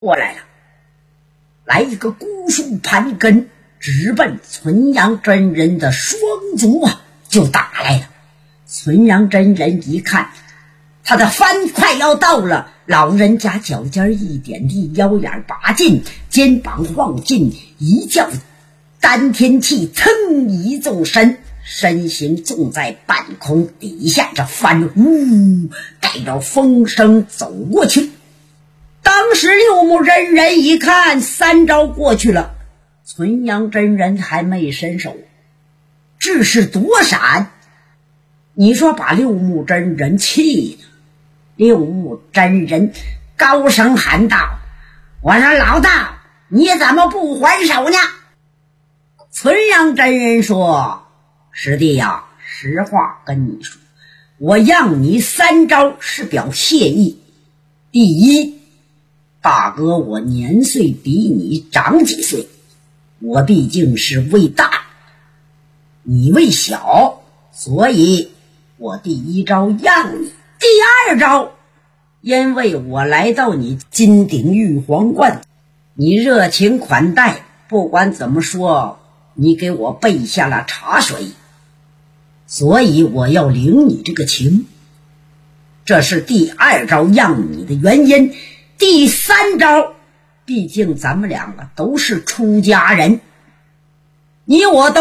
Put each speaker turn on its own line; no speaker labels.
过来了，来一个孤树盘根，直奔存阳真人的双足就打来了。存阳真人一看他的番快要到了，老人家脚尖一点地，腰眼拔进，肩膀晃进，一叫丹天气噌一纵身，身形纵在半空底下，这帆带着风声走过去。当时六目真人一看三招过去了，存阳真人还没伸手，只是躲闪。你说把六目真人气的，六目真人高声喊道：我说老大，你怎么不还手呢？存阳真人说：师弟呀，实话跟你说，我让你三招是表谢意。第一，大哥我年岁比你长几岁，我毕竟是位大，你位小，所以我第一招让你。第二招，因为我来到你金鼎玉皇观，你热情款待，不管怎么说你给我备下了茶水，所以我要领你这个情，这是第二招让你的原因。第三招，毕竟咱们两个都是出家人，你我都